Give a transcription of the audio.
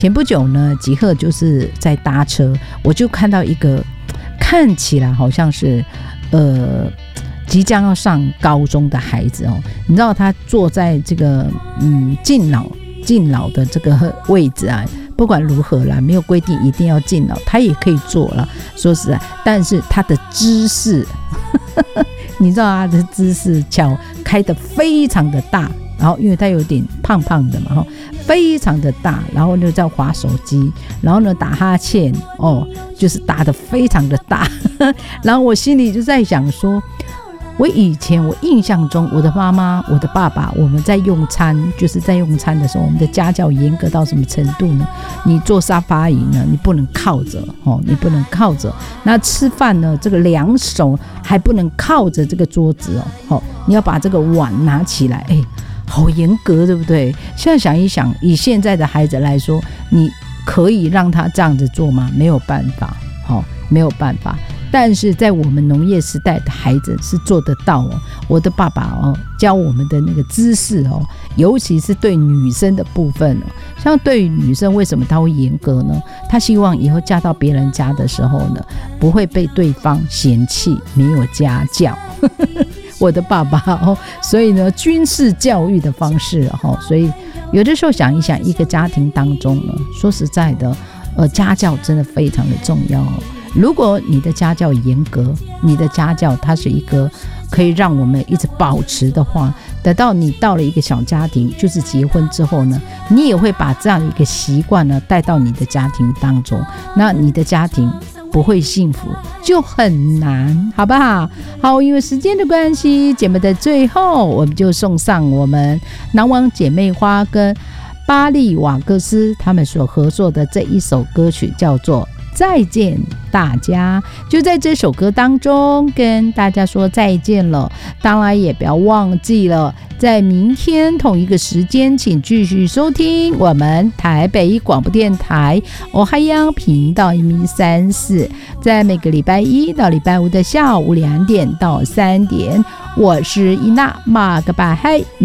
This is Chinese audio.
前不久呢，吉赫就是在搭车，我就看到一个看起来好像是即将要上高中的孩子哦，你知道他坐在这个敬老的这个位置啊，不管如何啦，没有规定一定要敬老，他也可以坐了。说实在，但是他的姿势，你知道他的姿势脚开得非常的大，然后因为他有点胖胖的嘛，非常的大，然后呢在滑手机，然后呢打哈欠哦，就是打得非常的大，然后我心里就在想说。我印象中，我的妈妈、我的爸爸，我们在用餐，就是在用餐的时候，我们的家教严格到什么程度呢？你坐沙发椅呢，你不能靠着你不能靠着。那吃饭呢，这个两手还不能靠着这个桌子你要把这个碗拿起来，好严格，对不对？现在想一想，以现在的孩子来说，你可以让他这样子做吗？没有办法，没有办法。但是在我们农业时代的孩子是做得到我的爸爸教我们的那个姿势尤其是对女生的部分像对于女生为什么他会严格呢？他希望以后嫁到别人家的时候呢，不会被对方嫌弃没有家教我的爸爸所以呢军事教育的方式所以有的时候想一想，一个家庭当中呢，说实在的家教真的非常的重要如果你的家教严格，你的家教它是一个可以让我们一直保持的话，等到你到了一个小家庭，就是结婚之后呢，你也会把这样一个习惯呢带到你的家庭当中，那你的家庭不会幸福就很难，好不好？好，因为时间的关系，节目的最后我们就送上我们囊王姐妹花跟巴利瓦克斯他们所合作的这一首歌曲，叫做再见大家，就在这首歌当中跟大家说再见了。当然也不要忘记了，在明天同一个时间请继续收听我们台北广播电台欧海洋频道134，在每个礼拜一到礼拜五的下午2点到3点，我是伊娜，马个拜嗨。